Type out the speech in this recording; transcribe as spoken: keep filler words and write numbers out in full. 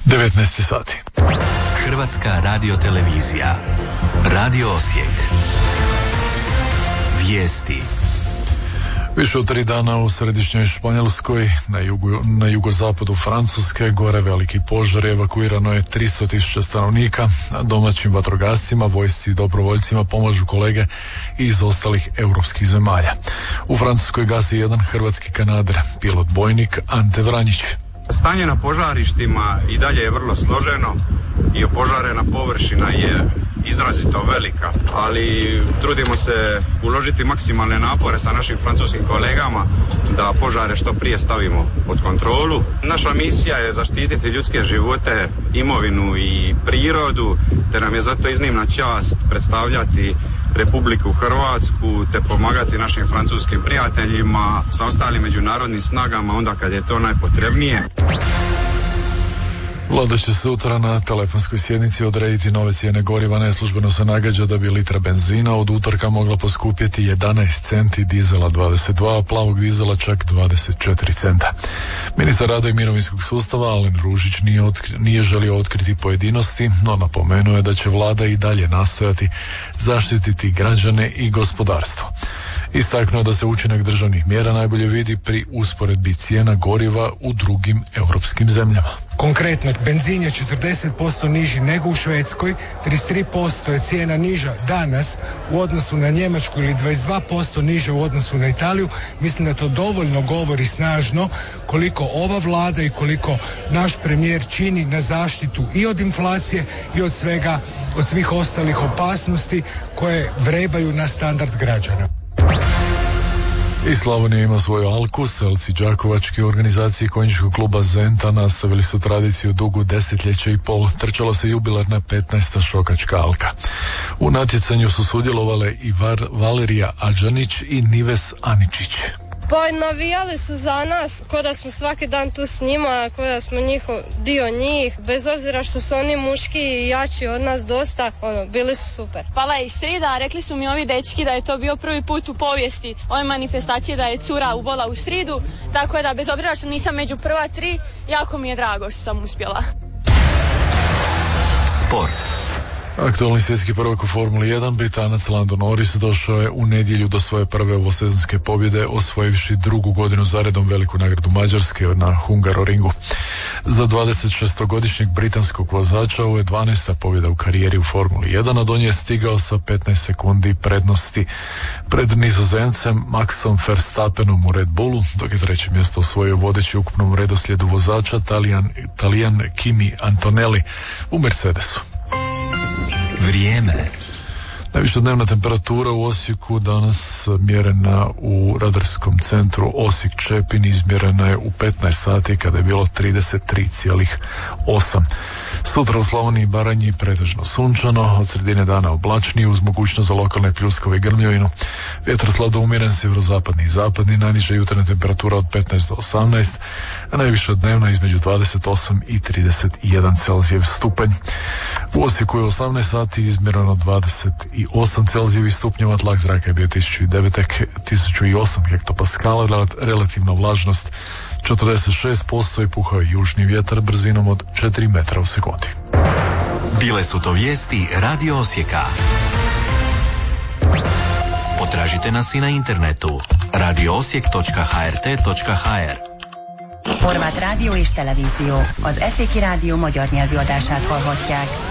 devetnaest sati. Hrvatska radiotelevizija. Radio Osijek. Vijesti. Više od tri dana u središnjoj Španjolskoj, na, jugu, na jugozapadu Francuske, gore veliki požar, evakuirano je tristo tisuća stanovnika, a domaćim vatrogascima, vojsci i dobrovoljcima pomažu kolege iz ostalih europskih zemalja. U Francuskoj gasi jedan hrvatski kanader, pilot bojnik Ante Vranjić. Stanje na požarištima i dalje je vrlo složeno i opožarena površina je izrazito velika, ali trudimo se uložiti maksimalne napore sa našim francuskim kolegama da požare što prije stavimo pod kontrolu. Naša misija je zaštititi ljudske živote, imovinu i prirodu, te nam je zato iznimna čast predstavljati Republiku Hrvatsku te pomagati našim francuskim prijateljima sa ostalim međunarodnim snagama onda kad je to najpotrebnije. Vlada će sutra na telefonskoj sjednici odrediti nove cijene goriva. Neslužbeno se nagađa da bi litra benzina od utorka mogla poskupjeti jedanaest centi, dizela dvadeset dva, a plavog dizela čak dvadeset četiri centa. Ministar rada i mirovinskog sustava Alen Ružić nije, otkri, nije želio otkriti pojedinosti, no napomenuo je da će vlada i dalje nastojati zaštititi građane i gospodarstvo. Istaknuo da se učinak državnih mjera najbolje vidi pri usporedbi cijena goriva u drugim europskim zemljama. Konkretno, benzin je četrdeset posto niži nego u Švedskoj, trideset tri posto je cijena niža danas u odnosu na Njemačku ili dvadeset dva posto niže u odnosu na Italiju. Mislim da to dovoljno govori snažno koliko ova vlada i koliko naš premijer čini na zaštitu i od inflacije i od svega, od svih ostalih opasnosti koje vrebaju na standard građana. I Slavonija ima svoju alku. Selci đakovačke organizacije konjičkog kluba Zenta nastavili su tradiciju dugu desetljeća i pol. Trčala se jubilarna petnaesta šokačka alka. U natjecanju su sudjelovale i Var, Valerija Adžanić i Nives Aničić. Pa navijali su za nas, ko da smo svaki dan tu s njima, ko da smo njihov, dio njih, bez obzira što su oni muški i jači od nas dosta, ono, bili su super. Pala je i srida, rekli su mi ovi dečki da je to bio prvi put u povijesti ove manifestacije da je cura ubola u sridu, tako da bez obzira što nisam među prva tri, jako mi je drago što sam uspjela. Sport. Aktualni svjetski prvak u Formuli jedan, Britanac Lando Norris došao je u nedjelju do svoje prve ovosezonske pobjede, osvojivši drugu godinu zaredom veliku nagradu Mađarske na Hungaroringu. Za dvadesetšestogodišnjeg britanskog vozača ovo je dvanaesta pobjeda u karijeri u Formuli jedan, a do nje je stigao sa petnaest sekundi prednosti pred Nizozemcem Maxom Verstappenom u Red Bullu, dok je treće mjesto osvojio vodeći u ukupnom redoslijedu vozača Talijan, Talijan Kimi Antonelli u Mercedesu. Vrijeme. Najviša dnevna temperatura u Osijeku danas mjerena u radarskom centru Osijek-Čepin izmjerena je u petnaest sati kada je bilo trideset tri zarez osam. Sutra u Slavoniji i Baranji pretežno sunčano, od sredine dana oblačnije uz mogućnost za lokalne pljuskove i grmljovinu. Vjetar slabo umjeren, sjeverozapadni i zapadni, najniža jutarnja temperatura od petnaest do osamnaest, a najviša dnevna između dvadeset osam i trideset jedan Celzijev stupanj. U Osijeku je osamnaest sati izmjereno dvadeset osam Celzijevih stupnjeva, tlak zraka je bio tisuću osam hektopaskala, relativna vlažnost četrdeset šest posto i puhao je južni vjetar brzinom od četiri metra u sekundi. Bile su to vijesti Radio Osijeka. Potražite nas i na internetu radio osijek točka h r t točka h r. Horváth rádió és televízió. Az Eszéki Rádió magyar nyelvű adását hallhatják.